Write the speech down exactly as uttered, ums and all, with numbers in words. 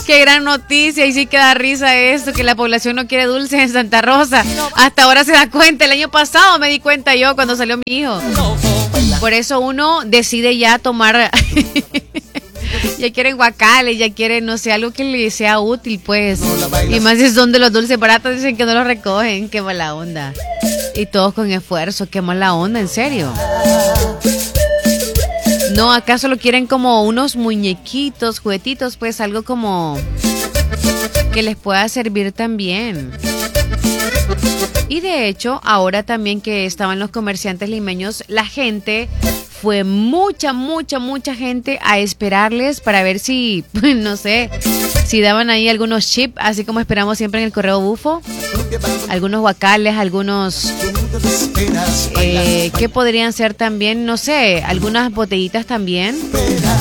Qué gran noticia, y sí que da risa esto, que la población no quiere dulces en Santa Rosa. Hasta ahora se da cuenta, el año pasado me di cuenta yo cuando salió mi hijo. Por eso uno decide ya tomar, ya quieren guacales, ya quieren, no sé, algo que le sea útil, pues. Y más si son de los dulces baratos, dicen que no los recogen, qué mala onda. Y todos con esfuerzo, qué mala onda, en serio. No, acá solo quieren como unos muñequitos, juguetitos, pues algo como que les pueda servir también. Y de hecho, ahora también que estaban los comerciantes limeños, la gente fue mucha, mucha, mucha gente a esperarles para ver si, no sé, si daban ahí algunos chips, así como esperamos siempre en el Correo Bufo. Algunos guacales, algunos, eh, ¿qué podrían ser también? No sé, algunas botellitas también.